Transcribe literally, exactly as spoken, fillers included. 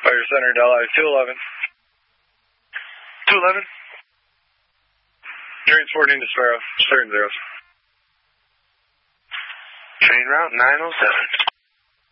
Fire Center, Delhi, two eleven. two eleven. Transporting to Sparrow, stern zeros. Train route nine oh seven.